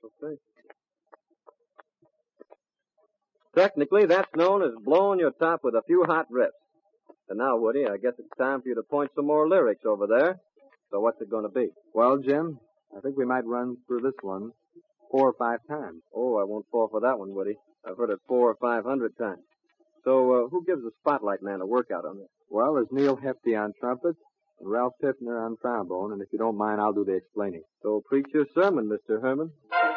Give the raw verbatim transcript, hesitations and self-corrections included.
Okay. Technically, that's known as blowing your top with a few hot riffs. And now, Woody, I guess it's time for you to point some more lyrics over there. So what's it going to be? Well, Jim, I think we might run through this one four or five times. Oh, I won't fall for that one, Woody. I've heard it four or five hundred times. So uh, who gives the Spotlight Man a workout on this? Well, there's Neil Hefti on trumpet and Ralph Piffner on trombone, and if you don't mind, I'll do the explaining. So preach your sermon, Mister Herman.